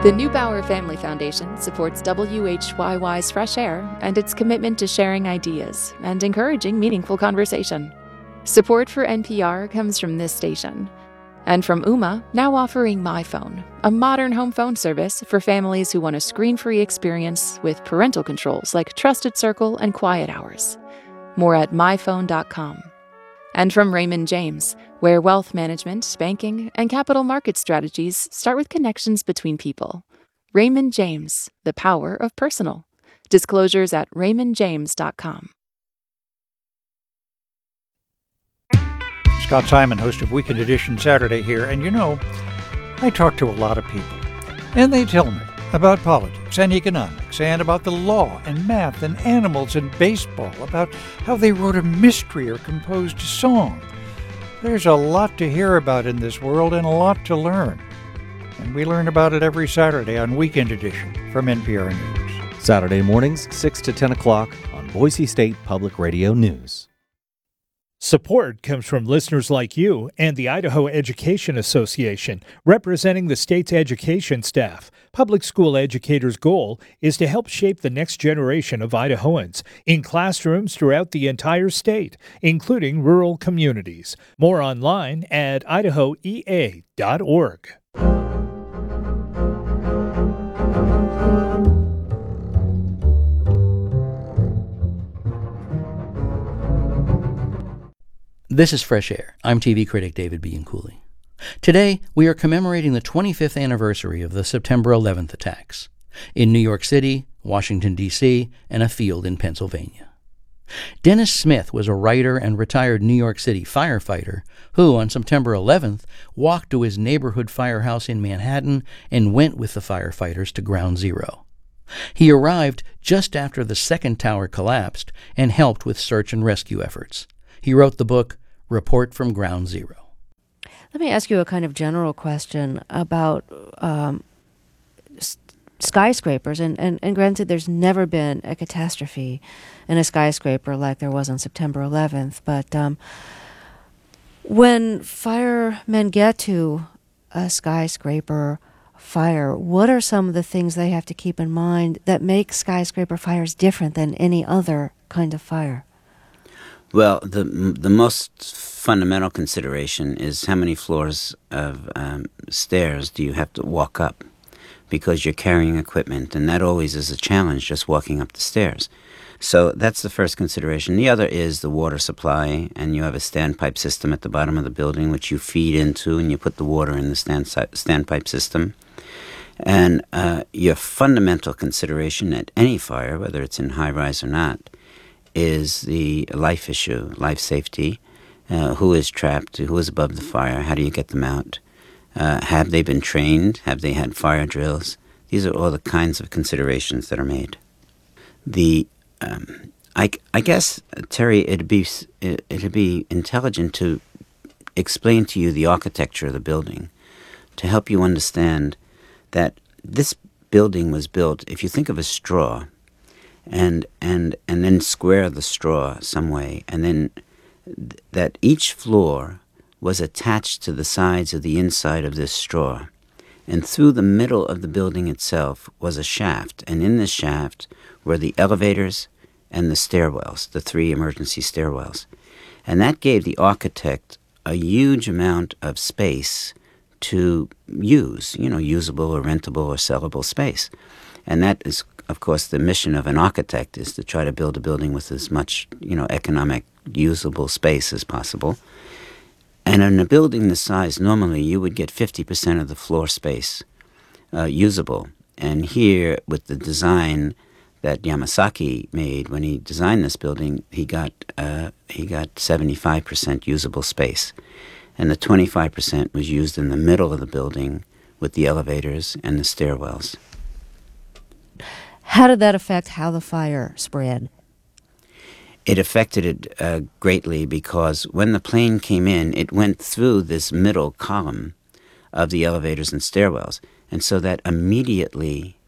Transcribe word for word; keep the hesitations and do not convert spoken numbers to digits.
The Neubauer Family Foundation supports W H Y Y's Fresh Air and its commitment to sharing ideas and encouraging meaningful conversation. Support for N P R comes from this station. And from Ooma, now offering MyPhone, a modern home phone service for families who want a screen-free experience with parental controls like Trusted Circle and Quiet Hours. More at my phone dot com. And from Raymond James, where wealth management, banking, and capital market strategies start with connections between people. Raymond James, the power of personal. Disclosures at raymond james dot com. Scott Simon, host of Weekend Edition Saturday here, and you know, I talk to a lot of people, and they tell me about politics and economics, and about the law and math and animals and baseball, about how they wrote a mystery or composed a song. There's a lot to hear about in this world and a lot to learn. And we learn about it every Saturday on Weekend Edition from N P R News. Saturday mornings, six to ten o'clock on Boise State Public Radio News. Support comes from listeners like you and the Idaho Education Association, representing the state's education staff. Public school educators' goal is to help shape the next generation of Idahoans in classrooms throughout the entire state, including rural communities. More online at idaho e a dot org. This is Fresh Air. I'm T V critic David Bianculli. Today, we are commemorating the twenty-fifth anniversary of the September eleventh attacks in New York City, Washington, D C, and a field in Pennsylvania. Dennis Smith was a writer and retired New York City firefighter who, on September eleventh, walked to his neighborhood firehouse in Manhattan and went with the firefighters to Ground Zero. He arrived just after the second tower collapsed and helped with search and rescue efforts. He wrote the book, Report from Ground Zero. Let me ask you a kind of general question about um, s- skyscrapers. And, and, and granted, there's never been a catastrophe in a skyscraper like there was on September eleventh. But um, when firemen get to a skyscraper fire, what are some of the things they have to keep in mind that make skyscraper fires different than any other kind of fire? Well, the the most fundamental consideration is how many floors of um, stairs do you have to walk up, because you're carrying equipment, and that always is a challenge, just walking up the stairs. So that's the first consideration. The other is the water supply, and you have a standpipe system at the bottom of the building which you feed into, and you put the water in the stand standpipe system. And uh, your fundamental consideration at any fire, whether it's in high-rise or not, is the life issue, life safety. Uh, who is trapped? Who is above the fire? How do you get them out? Uh, have they been trained? Have they had fire drills? These are all the kinds of considerations that are made. The um, I, I guess, Terry, it'd be it'd be intelligent to explain to you the architecture of the building, to help you understand that this building was built. If you think of a straw, and and and then square the straw some way, and then th- that each floor was attached to the sides of the inside of this straw, and through the middle of the building itself was a shaft, and in this shaft were the elevators and the stairwells, the three emergency stairwells, and that gave the architect a huge amount of space to use, you know, usable or rentable or sellable space. And that is, of course, the mission of an architect, is to try to build a building with as much, you know, economic, usable space as possible. And in a building this size, normally you would get fifty percent of the floor space uh, usable. And here, with the design that Yamasaki made when he designed this building, he got uh, he got seventy-five percent usable space. And the twenty-five percent was used in the middle of the building with the elevators and the stairwells. How did that affect how the fire spread? It affected it uh, greatly, because when the plane came in, it went through this middle column of the elevators and stairwells. And so that immediately